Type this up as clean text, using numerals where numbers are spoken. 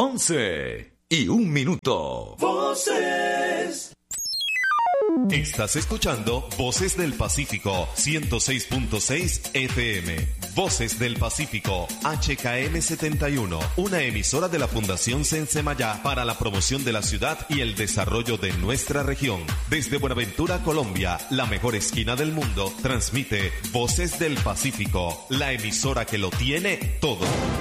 11:01. Voces. Estás escuchando Voces del Pacífico 106.6 FM. Voces del Pacífico HKM 71, una emisora de la Fundación Sensemayá para la promoción de la ciudad y el desarrollo de nuestra región. Desde Buenaventura, Colombia, la mejor esquina del mundo, transmite Voces del Pacífico, la emisora que lo tiene todo.